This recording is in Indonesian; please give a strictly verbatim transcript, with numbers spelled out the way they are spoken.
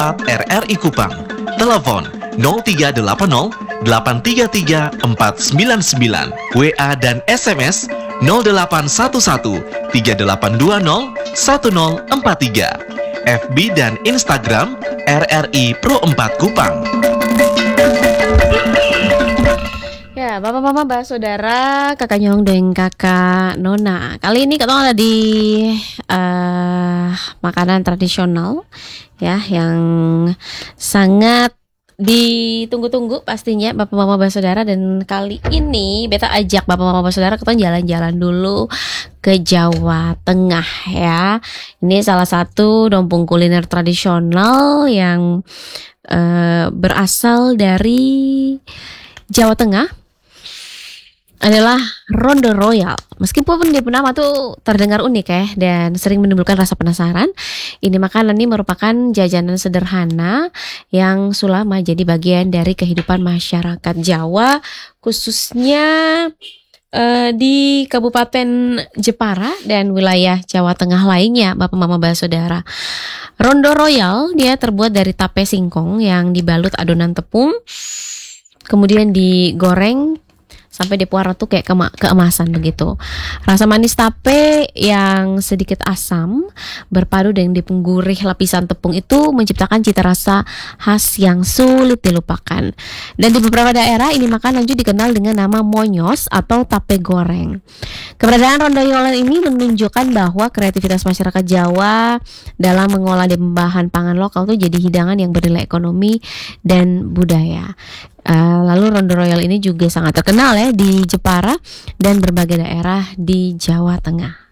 WhatsApp R R I Kupang. Telepon nol tiga delapan nol delapan tiga tiga empat sembilan sembilan. W A dan S M S nol delapan satu satu tiga delapan dua nol satu nol empat tiga. F B dan Instagram R R I Pro empat Kupang. Ya, Bapak Mama Mbak Saudara, Kakak Nyong dan Kakak Nona. Kali ini kita ada di uh, makanan tradisional ya yang sangat ditunggu-tunggu pastinya Bapak Mama Mbak Saudara. Dan kali ini beta ajak Bapak Mama Mbak Saudara kita jalan-jalan dulu ke Jawa Tengah ya. Ini salah satu dompung kuliner tradisional yang uh, berasal dari Jawa Tengah adalah Ronde Royal. Meskipun dia nama tuh terdengar unik ya dan sering menimbulkan rasa penasaran, ini makanan ini merupakan jajanan sederhana yang sulama jadi bagian dari kehidupan masyarakat Jawa, khususnya uh, di Kabupaten Jepara dan wilayah Jawa Tengah lainnya, Bapak Mama Mbak Saudara. Ronde Royal dia terbuat dari tape singkong yang dibalut adonan tepung, kemudian digoreng sampai dipuara tuh kayak kema- keemasan begitu. Rasa manis tape yang sedikit asam berpadu dengan dipung gurih lapisan tepung itu menciptakan cita rasa khas yang sulit dilupakan. Dan di beberapa daerah ini makanan juga dikenal dengan nama monyos atau tape goreng. Keberadaan ronde royal ini menunjukkan bahwa kreativitas masyarakat Jawa dalam mengolah bahan pangan lokal tuh jadi hidangan yang bernilai ekonomi dan budaya. Uh, lalu Ronde Royal ini juga sangat terkenal ya di Jepara dan berbagai daerah di Jawa Tengah.